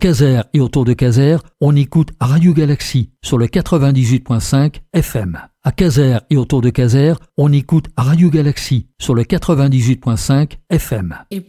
Caser et autour de Caser, on écoute Radio Galaxie sur le 98.5 FM. À Caser et autour de Caser, on écoute Radio Galaxie sur le 98.5 FM.